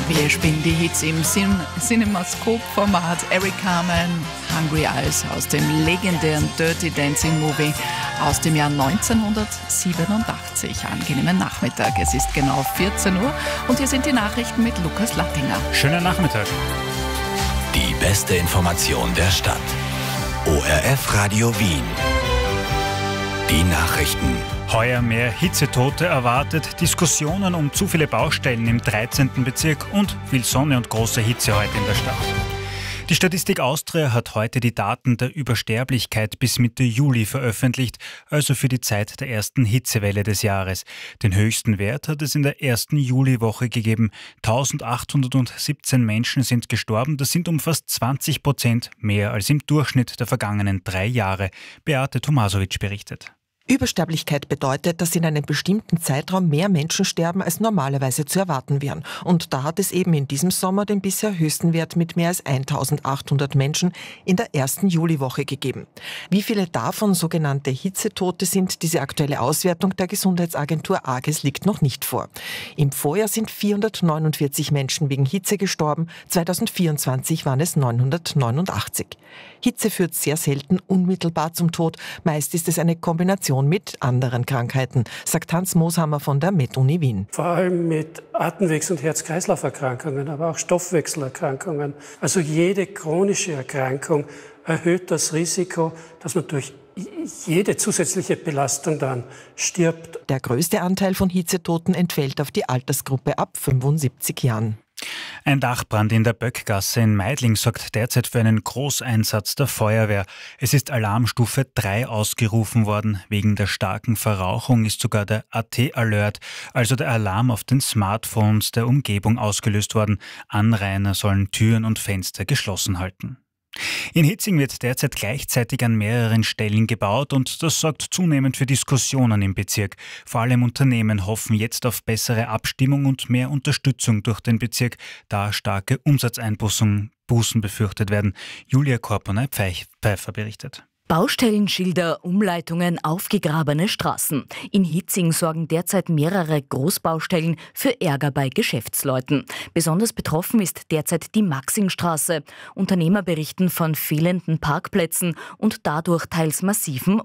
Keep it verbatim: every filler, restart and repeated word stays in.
Wir spielen die Hits im Cin- CinemaScope-Format. Eric Carmen, Hungry Eyes aus dem legendären Dirty Dancing Movie aus dem Jahr neunzehnhundertsiebenundachtzig. Angenehmen Nachmittag. Es ist genau vierzehn Uhr und hier sind die Nachrichten mit Lukas Lattinger. Schönen Nachmittag. Die beste Information der Stadt. O R F Radio Wien. Die Nachrichten. Heuer mehr Hitzetote erwartet, Diskussionen um zu viele Baustellen im dreizehnten Bezirk und viel Sonne und große Hitze heute in der Stadt. Die Statistik Austria hat heute die Daten der Übersterblichkeit bis Mitte Juli veröffentlicht, also für die Zeit der ersten Hitzewelle des Jahres. Den höchsten Wert hat es in der ersten Juliwoche gegeben. eintausendachthundertsiebzehn Menschen sind gestorben, das sind um fast zwanzig Prozent mehr als im Durchschnitt der vergangenen drei Jahre. Beate Tomasovic berichtet. Übersterblichkeit bedeutet, dass in einem bestimmten Zeitraum mehr Menschen sterben, als normalerweise zu erwarten wären. Und da hat es eben in diesem Sommer den bisher höchsten Wert mit mehr als eintausendachthundert Menschen in der ersten Juliwoche gegeben. Wie viele davon sogenannte Hitzetote sind, diese aktuelle Auswertung der Gesundheitsagentur AGES liegt noch nicht vor. Im Vorjahr sind vierhundertneunundvierzig Menschen wegen Hitze gestorben, zweitausendvierundzwanzig waren es neunhundertneunundachtzig. Hitze führt sehr selten unmittelbar zum Tod, meist ist es eine Kombination mit anderen Krankheiten, sagt Hans Moshammer von der MedUni Wien. Vor allem mit Atemwegs- und Herz-Kreislauf-Erkrankungen, aber auch Stoffwechselerkrankungen. Also jede chronische Erkrankung erhöht das Risiko, dass man durch jede zusätzliche Belastung dann stirbt. Der größte Anteil von Hitzetoten entfällt auf die Altersgruppe ab fünfundsiebzig Jahren. Ein Dachbrand in der Böckgasse in Meidling sorgt derzeit für einen Großeinsatz der Feuerwehr. Es ist Alarmstufe drei ausgerufen worden. Wegen der starken Verrauchung ist sogar der A T-Alert, also der Alarm auf den Smartphones der Umgebung, ausgelöst worden. Anrainer sollen Türen und Fenster geschlossen halten. In Hitzing wird derzeit gleichzeitig an mehreren Stellen gebaut und das sorgt zunehmend für Diskussionen im Bezirk. Vor allem Unternehmen hoffen jetzt auf bessere Abstimmung und mehr Unterstützung durch den Bezirk, da starke Umsatzeinbußen Bußen befürchtet werden. Julia Korponer-Pfeiffer berichtet. Baustellenschilder, Umleitungen, aufgegrabene Straßen. In Hitzing sorgen derzeit mehrere Großbaustellen für Ärger bei Geschäftsleuten. Besonders betroffen ist derzeit die Maxingstraße. Unternehmer berichten von fehlenden Parkplätzen und dadurch teils massiven